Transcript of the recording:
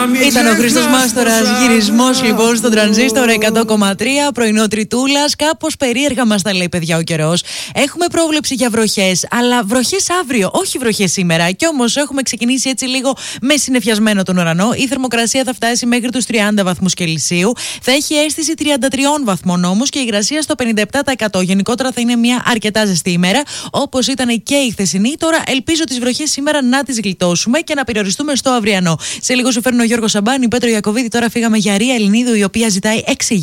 Ήταν ο Χρήστος Μάστορας, γυρισμός λοιπόν στον Τρανζίστορ 100,3, πρωινό Τριτούλας. Κάπως περίεργα μας τα λέει, παιδιά, ο καιρός. Έχουμε πρόβλεψη για βροχές, αλλά βροχές αύριο, όχι βροχές σήμερα. Κι όμως έχουμε ξεκινήσει έτσι λίγο με συννεφιασμένο τον ουρανό. Η θερμοκρασία θα φτάσει μέχρι τους 30 βαθμούς Κελσίου. Θα έχει αίσθηση 33 βαθμών όμως και η υγρασία στο 57%. Γενικότερα θα είναι μια αρκετά ζεστή ημέρα, όπως ήταν και η χθεσινή. Τώρα ελπίζω τις βροχές σήμερα να τις γλιτώσουμε και να περιοριστούμε στο αυριανό. Σε λίγο σου φέρνω ο Γιώργο Σαμπάνη, Πέτρο Ιακωβίδη. Τώρα φύγαμε για Ρία Ελληνίδου, η οποία ζητάει εξηγήσεις.